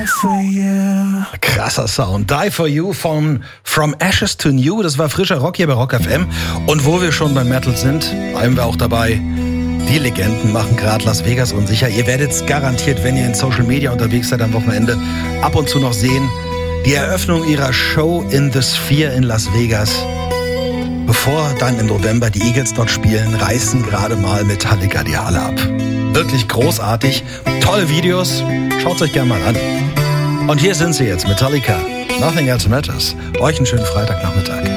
Krasser Sound. Die for You von From Ashes to New. Das war frischer Rock hier bei Rock FM. Und wo wir schon beim Metal sind, bleiben wir auch dabei. Die Legenden machen gerade Las Vegas unsicher. Ihr werdet es garantiert, wenn ihr in Social Media unterwegs seid am Wochenende, ab und zu noch sehen. Die Eröffnung ihrer Show in the Sphere in Las Vegas. Bevor dann im November die Eagles dort spielen, reißen gerade mal Metallica die Halle ab. Wirklich großartig. Tolle Videos. Schaut's euch gerne mal an. Und hier sind sie jetzt, Metallica. Nothing Else Matters. Euch einen schönen Freitagnachmittag.